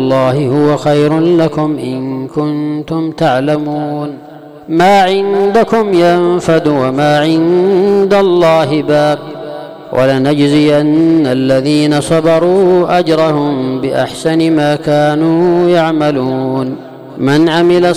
الله هو خير لكم إن كنتم تعلمون. ما عندكم ينفد وما عند الله باق، ولنجزين الذين صبروا أجرهم بأحسن ما كانوا يعملون. من عمل